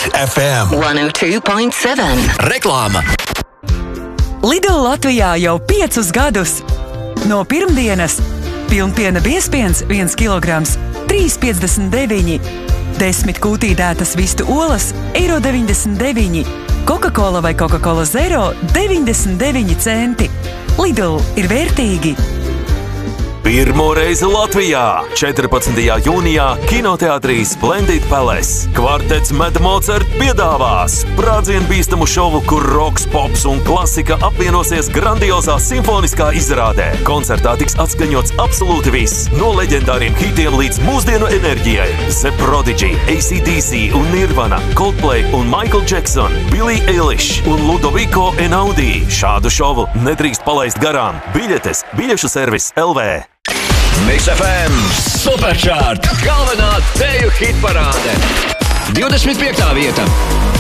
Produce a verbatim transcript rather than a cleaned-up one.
Mix F M one oh two point seven. Reklāma. Lidl Latvijā jau piecus gadus. No pirmdienas pilnpiena biezpiens viens kilograms trīs piecdesmit deviņi, desmit kūtīdētas vistu olas eiro deviņdesmit deviņi, Coca-Cola vai Coca-Cola Zero deviņdesmit deviņi centi. Lidl ir vērtīgi. Pirmo reizi Latvijā, četrpadsmitajā jūnijā, kinoteātrī Splendid Palace. Kvartets Mad Mozart piedāvā sprādzienu bīstamu šovu, kur roks, pops un klasika apvienosies grandiozā simfoniskā izrādē. Koncertā tiks atskaņots absolūti viss, no leģendāriem hitiem līdz mūsdienu enerģijai. The Prodigy, A C D C un Nirvana, Coldplay un Michael Jackson, Billie Eilish un Ludovico Einaudi. Šādu šovu nedrīkst palaist garām. Biļetes biļešu servis L V. Mix F M Superchart. Galvenā teju hitparāde. divdesmit piektā vieta.